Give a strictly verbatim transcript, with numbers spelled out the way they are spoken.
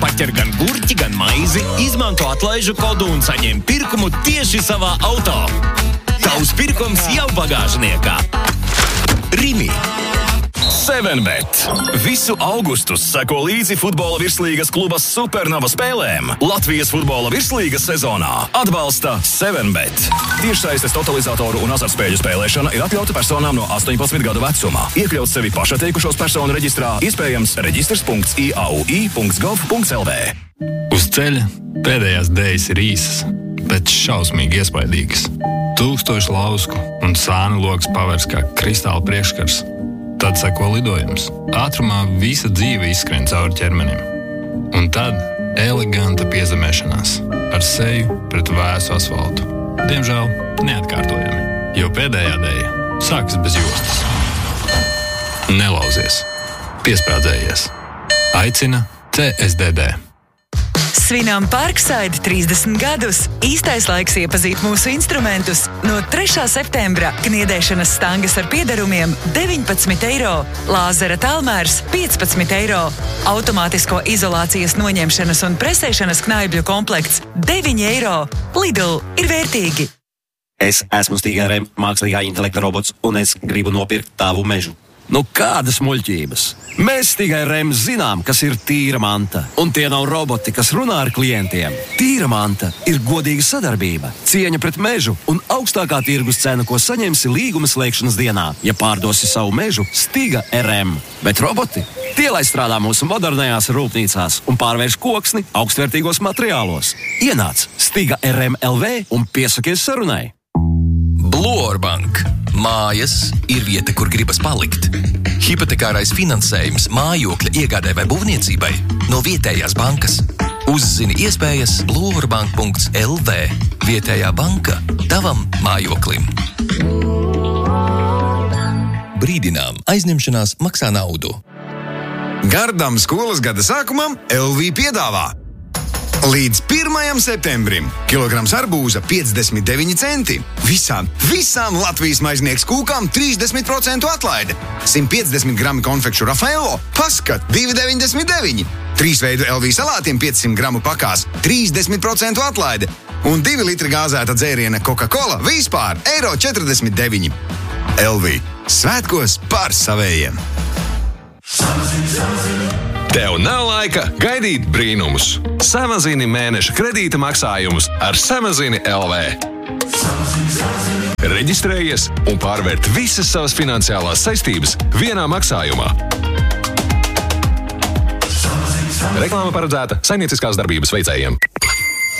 Paķer gan gurķi, gan maizi, izmanto atlaižu kodu un saņem pirkumu tieši savā auto. Tavs pirkums jau bagāžniekā. Rimi. seven bet. Visu augustu seko līdzi futbola virslīgas kluba Supernova spēlēm. Latvijas futbola virslīgas sezonā atbalsta seven bet. Tiešsaistes totalizatoru un azartspēļu spēlēšana ir atļauta personām no astoņpadsmit gadu vecumā. Iekļaut sevi pašatteikušos personu reģistrā, iespējams reģistrs punkts i a u i punkts gov punkts l v. Uz ceļa pēdējās dējas ir īsas, bet šausmīgi iespaidīgas. Tūkstoši lausku un sānu logs pavērs kā kristāla priekškars. Tad seko lidojums. Ātrumā visa dzīve izskrien cauri ķermenim. Un tad eleganta piezemēšanās ar seju pret vēsu asfaltu. Diemžēl neatkārtojami, jo pēdējā dēja sākas bez jostas. Nelauzies. Piesprādzējies. Aicina C S D D. Svinām Parkside trīsdesmit gadus. Īstais laiks iepazīt mūsu instrumentus. No trešā septembra kniedēšanas stangas ar piederumiem deviņpadsmit eiro, lāzera tālmērs piecpadsmit eiro, automātisko izolācijas noņemšanas un presēšanas knaibļu komplekts deviņi eiro. Lidl ir vērtīgi. Es esmu Stiga R M mākslīgā intelekta robots, un es gribu nopirkt tavu mežu. Nu, kādas muļķības? Mēs Stiga R M zinām, kas ir tīra manta. Un tie nav roboti, kas runā ar klientiem. Tīra manta ir godīga sadarbība, cieņa pret mežu un augstākā tirgus cena, ko saņemsi līguma slēgšanas dienā, ja pārdosi savu mežu Stiga R M. Bet roboti? Tie, lai strādā mūsu modernajās rūpnīcās un pārvērš koksni augstvērtīgos materiālos. Ienāc Stiga R M L V un piesakies sarunai. Blorbank. Mājas ir vieta, kur gribas palikt. Hipotekārais finansējums mājokļa iegādē vai būvniecībai no vietējās bankas. Uzzini iespējas blorbank punkts l v. Vietējā banka tavam mājoklim. Brīdinām, aizņemšanās maksā naudu. Gardam skolas gada sākumam L V piedāvā. Līdz pirmajam septembrim kilograms arbūza piecdesmit deviņi centi. Visām, visām Latvijas maiznieks kūkām trīsdesmit procentu atlaide. simt piecdesmit grami konfekšu Raffaello, paskat, divi deviņdesmit deviņi. Trīs veidu L V salātiem piecsimt gramu pakās, trīsdesmit procentu atlaide. Un divi litri gāzēta dzēriena Coca-Cola vispār eiro četrdesmit deviņi. L V. Svētkos par savējiem. Tev nav laika gaidīt brīnumus. Samazini mēneša kredīta maksājumus ar Samazini L V. Reģistrējies un pārvērt visas savas finansiālās saistības vienā maksājumā. Reklāma paredzēta saimnieciskās darbības veicējiem.